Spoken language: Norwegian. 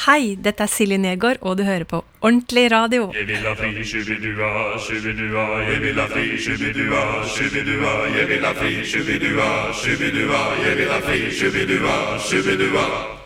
Hei, dette er Silje Negård, og du hører på Ordentlig Radio. Jeg vil ha fri, shubidua, shubidua. Jeg vil ha fri, shubidua, shubidua. Jeg vil ha fri, shubidua, shubidua. Jeg vil ha fri, shubidua, shubidua.